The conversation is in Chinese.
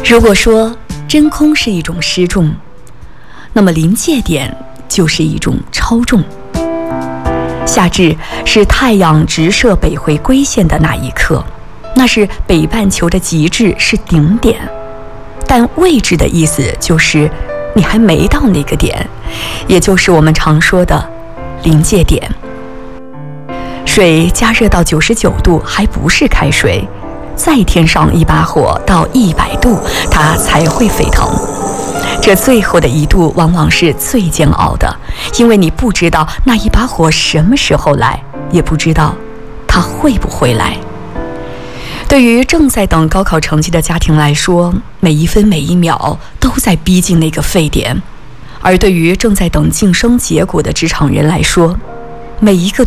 如果说真空是一种失重，那么临界点就是一种超重。夏至是太阳直射北回归线的那一刻，那是北半球的极致，是顶点。但位置的意思就是你还没到那个点，也就是我们常说的临界点。水加热到99度还不是开水，再添上一把火到100度，它才会沸腾。这最后的1度往往是最煎熬的，因为你不知道那一把火什么时候来，也不知道它会不会来。对于正在等高考成绩的家庭来说，每一分每一秒都在逼近那个沸点；而对于正在等晋升结果的职场人来说，每一个